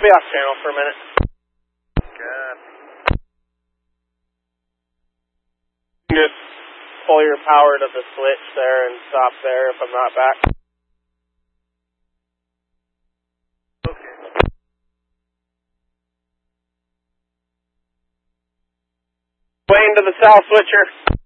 be off channel for a minute. Good. Just pull your power to the switch there and stop there if I'm not back. Okay. Wayne to the south switcher.